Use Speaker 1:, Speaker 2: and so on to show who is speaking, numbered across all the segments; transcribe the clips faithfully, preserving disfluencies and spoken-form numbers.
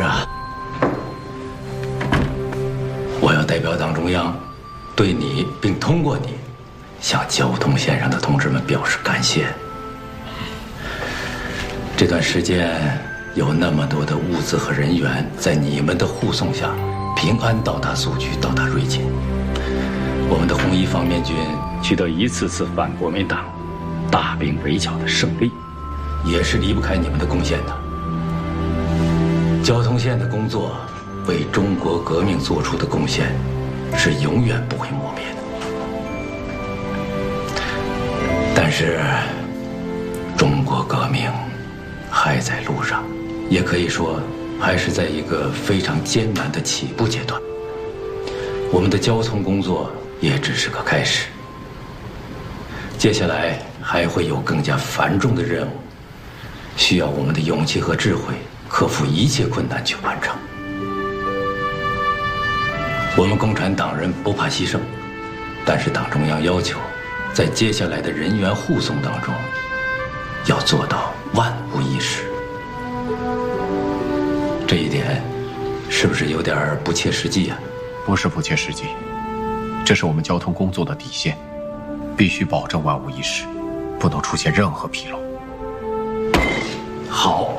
Speaker 1: 啊，我要代表党中央，对你并通过你，向交通线上的同志们表示感谢。这段时间有那么多的物资和人员在你们的护送下，平安到达苏区，到达瑞金。我们的红一方面军取得一次次反国民党大兵围剿的胜利，也是离不开你们的贡献的。交通线的工作为中国革命做出的贡献是永远不会磨灭的。但是中国革命还在路上，也可以说还是在一个非常艰难的起步阶段。我们的交通工作也只是个开始，接下来还会有更加繁重的任务，需要我们的勇气和智慧克服一切困难去完成。我们共产党人不怕牺牲，但是党中央要求在接下来的人员护送当中要做到万无一失。这一点是不是有点不切实际啊？
Speaker 2: 不是不切实际，这是我们交通工作的底线，必须保证万无一失，不能出现任何纰漏。
Speaker 1: 好，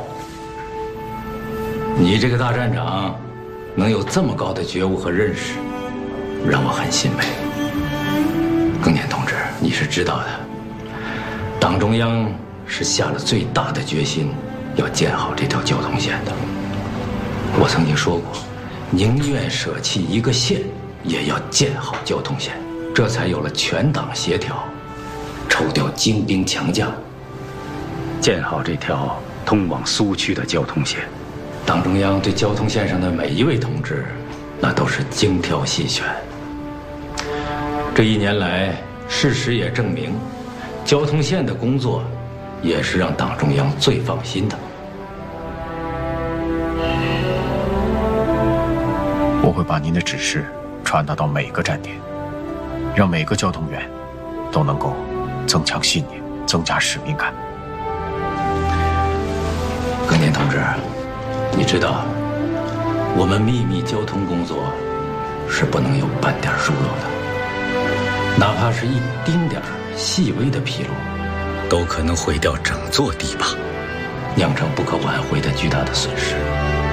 Speaker 1: 你这个大站长能有这么高的觉悟和认识，让我很欣慰。庚年同志，你是知道的，党中央是下了最大的决心，要建好这条交通线的。我曾经说过，宁愿舍弃一个县，也要建好交通线，这才有了全党协调，抽调精兵强将，建好这条通往苏区的交通线。党中央对交通线上的每一位同志，那都是精挑细选。这一年来，事实也证明，交通线的工作也是让党中央最放心的。
Speaker 2: 我会把您的指示传达到每个站点，让每个交通员都能够增强信念，增加使命感。
Speaker 1: 庚年同志，你知道，我们秘密交通工作是不能有半点疏漏的，哪怕是一丁点儿细微的纰漏，都可能毁掉整座堤坝，酿成不可挽回的巨大的损失。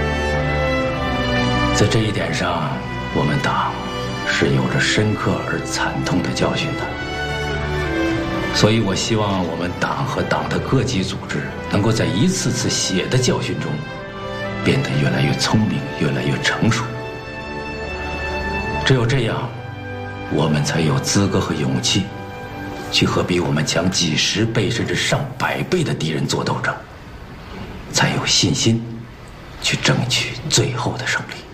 Speaker 1: 在这一点上，我们党是有着深刻而惨痛的教训的。所以我希望我们党和党的各级组织能够在一次次血的教训中变得越来越聪明，越来越成熟。只有这样，我们才有资格和勇气去和比我们强几十倍甚至上百倍的敌人做斗争，才有信心去争取最后的胜利。